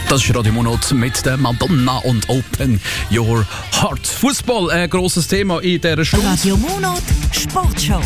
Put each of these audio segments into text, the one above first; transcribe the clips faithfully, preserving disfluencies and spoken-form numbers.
Das ist Radio Monat mit der Madonna und Open Your Heart. Fußball, ein grosses Thema in dieser Stunde. Radio Monat Sportshow.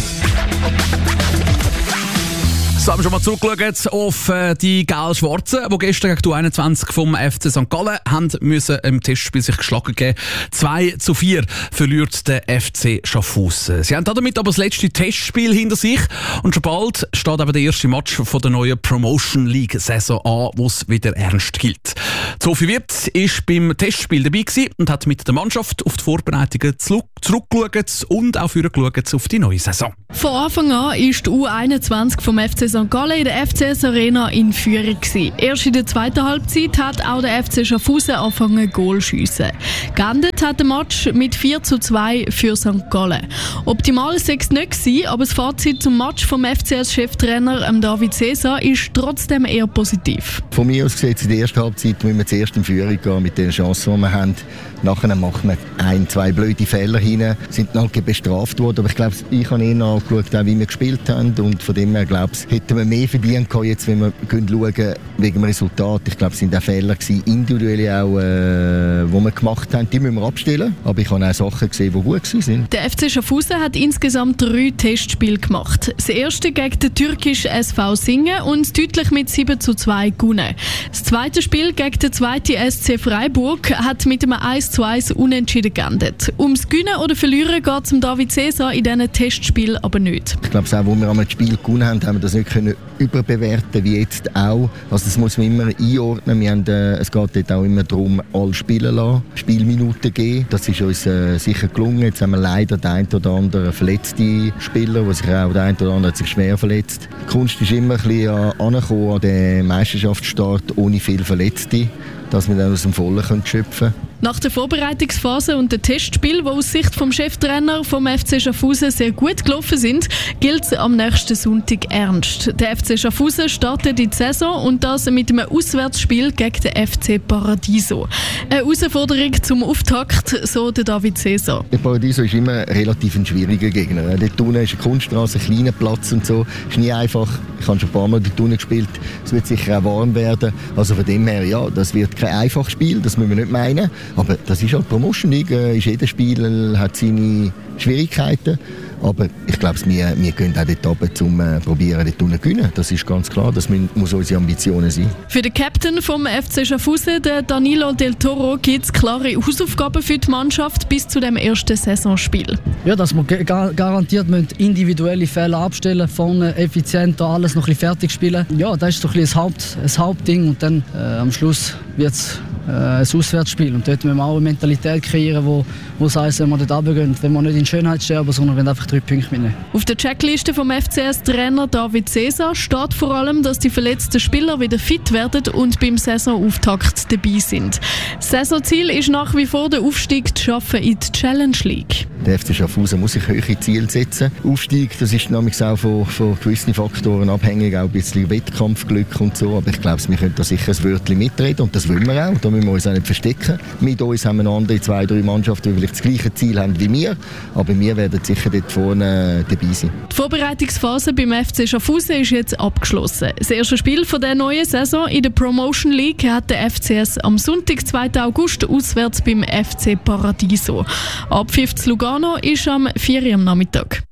So, haben wir schon mal zurückgeschaut auf äh, die Gelb-Schwarzen, die gestern gegen die U einundzwanzig vom F C Sankt Gallen haben müssen im Testspiel sich geschlagen geben. zwei zu vier verliert der F C Schaffhausen. Sie haben damit aber das letzte Testspiel hinter sich und schon bald steht aber der erste Match von der neuen Promotion League Saison an, wo es wieder ernst gilt. Sophie Wirth ist beim Testspiel dabei gewesen und hat mit der Mannschaft auf die Vorbereitungen zurückgeschaut und auch vorgeschaut auf die neue Saison. Von Anfang an ist die U einundzwanzig vom F C Sankt Gallen in der F C S Arena in Führung gewesen. Erst in der zweiten Halbzeit hat auch der F C Schaffhausen angefangen Goal zu schiessen. Geendet hat der Match mit vier zu zwei für Sankt Gallen. Optimal sei es nicht gewesen, aber das Fazit zum Match vom F C S-Cheftrainer David Cesar ist trotzdem eher positiv. Von mir aus gesehen, in der ersten Halbzeit müssen wir zuerst in Führung gehen mit den Chancen, die wir haben. Nachher machen wir ein, zwei blöde Fehler hinein, sind dann bestraft worden. Aber ich glaube, ich habe eher angeschaut, wie wir gespielt haben. Und von dem her, glaube ich, hätten wir mehr verdient gehabt, jetzt, wenn wir schauen wegen dem Resultat. Ich glaube, es sind auch Fehler gewesen, individuell auch, äh, die wir gemacht haben. Die müssen wir abstellen. Aber ich habe auch Sachen gesehen, die gut waren. Der F C Schaffhausen hat insgesamt drei Testspiele gemacht. Das erste gegen den türkischen S V Singen und deutlich mit sieben zu zwei gewonnen. Das zweite Spiel gegen den zweiten S C Freiburg hat mit einem eins zu eins unentschieden geendet. Ums Gewinnen oder Verlieren geht es um David Cesar in diesen Testspielen aber nicht. Ich glaube, auch, wo wir einmal das Spiel gewonnen haben, haben wir das nicht können überbewerten, wie jetzt auch. Also das muss man immer einordnen. Wir haben, äh, es geht dort auch immer darum, alle spielen lassen, Spielminuten geben. Das ist uns äh, sicher gelungen. Jetzt haben wir leider den einen oder anderen verletzten Spieler, wo sich auch der eine oder andere hat sich schwer verletzt. Die Kunst ist immer ein bisschen angekommen an den Meisterschaftsstart ohne viele Verletzte, dass wir dann aus dem Vollen schöpfen können. Nach der Vorbereitungsphase und dem Testspiel, die aus Sicht vom Cheftrainer vom F C Schaffhausen sehr gut gelaufen sind, gilt es am nächsten Sonntag ernst. Der F C Schaffhausen startet in die Saison und das mit einem Auswärtsspiel gegen den F C Paradiso. Eine Herausforderung zum Auftakt, so der David Cesar. Der Paradiso ist immer relativ ein schwieriger Gegner. Dort unten ist eine Kunststraße, ein kleiner Platz und so. Ist nie einfach. Ich habe schon ein paar Mal dort unten gespielt. Es wird sicher auch warm werden. Also von dem her, ja, das wird kein einfaches Spiel, das müssen wir nicht meinen. Aber das ist halt Promotion League. Jedes Spiel hat seine Schwierigkeiten. Aber ich glaube, wir, wir gehen auch dort runter, um äh, probieren, dort unten zu gewinnen. Das ist ganz klar, das muss unsere Ambitionen sein. Für den Captain vom F C Schaffhausen, der Danilo Del Toro, gibt es klare Hausaufgaben für die Mannschaft bis zu dem ersten Saisonspiel. Ja, dass wir gar garantiert individuelle Fehler abstellen, vorne effizienter alles noch ein bisschen fertig spielen. Ja, das ist doch ein bisschen das, Haupt, das Hauptding. Und dann äh, am Schluss wird es äh, ein Auswärtsspiel. Und dort müssen wir auch eine Mentalität kreieren, wo, wo es heisst, wenn wir dort runtergehen, wenn wir nicht in Schönheit sterben, sondern wenn einfach drei Punkte mitnehmen. Auf der Checkliste vom F C S-Trainer David Cesar steht vor allem, dass die verletzten Spieler wieder fit werden und beim Saisonauftakt dabei sind. Das Saisonziel ist nach wie vor der Aufstieg zu schaffen in die Challenge League. Der F C Schaffhausen muss sich höhere Ziele setzen. Aufstieg, das ist nämlich auch von, von gewissen Faktoren abhängig, auch ein bisschen Wettkampfglück und so. Aber ich glaube, wir können da sicher ein Wörtchen mitreden und das wollen wir auch. Da müssen wir uns auch nicht verstecken. Mit uns haben wir noch andere zwei, drei Mannschaften, die vielleicht das gleiche Ziel haben wie wir. Aber wir werden sicher dort vorne dabei sein. Die Vorbereitungsphase beim F C Schaffhausen ist jetzt abgeschlossen. Das erste Spiel von der neuen Saison in der Promotion League hat der F C S am Sonntag, zweiten August, auswärts beim F C Paradiso. Abpfiff zu Lugano ist am vier Uhr am Nachmittag.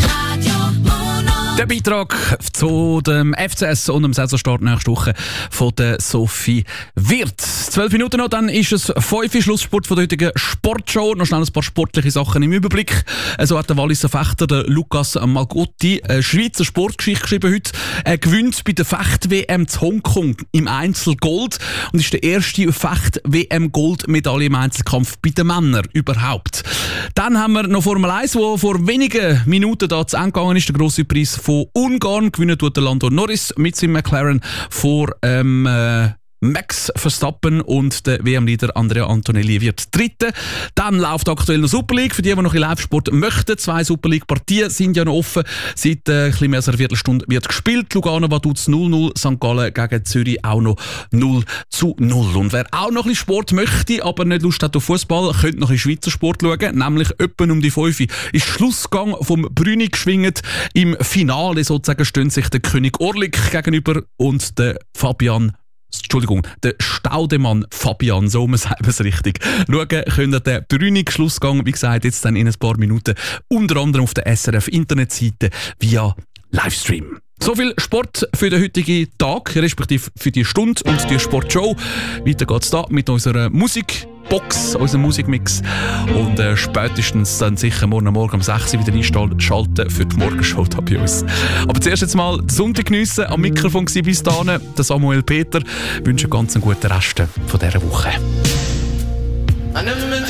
Der Beitrag zu dem F C S und dem Saisonstart nächste Woche von der Sophie Wirth. Zwölf Minuten noch, dann ist es fünf Schlusssport von der heutigen Sportshow. Noch schnell ein paar sportliche Sachen im Überblick. So hat der Walliser Fechter, der Lukas Malgotti, eine Schweizer Sportgeschichte geschrieben heute. Er gewinnt bei der Fecht-W M zu Hongkong im Einzel Gold und ist der erste Fecht-W M-Goldmedaille im Einzelkampf bei den Männern überhaupt. Dann haben wir noch Formel eins, wo vor wenigen Minuten da zu Ende gegangen ist, der grosse Preis von Ungarn. Gewinnen tut der Lando Norris mit seinem McLaren vor ähm, äh, Max Verstappen und der W M-Leader Andrea Antonelli wird Dritter. Dann läuft aktuell noch Super League. Für die, die noch in Live-Sport möchten, zwei Super League-Partien sind ja noch offen. Seit äh, ein bisschen mehr als einer Viertelstunde wird gespielt. Lugano Vaduz null null, Sankt Gallen gegen Zürich auch noch null zu null. Und wer auch noch ein bisschen Sport möchte, aber nicht Lust hat auf Fußball, könnte noch in Schweizer Sport schauen. Nämlich etwa um die fünf ist Schlussgang vom Brünig geschwingt. Im Finale sozusagen stehen sich der König Orlik gegenüber und der Fabian Entschuldigung, der Staudemann Fabian, so sagen wir es richtig. Schauen könnt ihr den Brünig-Schlussgang, wie gesagt, jetzt dann in ein paar Minuten, unter anderem auf der S R F-Internetseite via Livestream. So viel Sport für den heutigen Tag, respektive für die Stunde und die Sportshow. Weiter geht's da mit unserer Musikbox, unserem Musikmix. Und äh, spätestens dann sicher morgen Morgen um sechs Uhr wieder einschalten für die Morgenshow da bei uns. Aber zuerst jetzt mal den Sonntag geniessen. Am Mikrofon war bis dahin der Samuel Peter. Ich wünsche ganz einen guten Rest von dieser Woche.